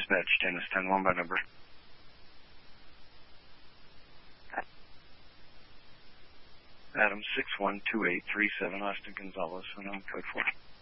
Dispatch, Dennis 10-1 by number. Adam 612837, Austin Gonzalez, and I'm code 4.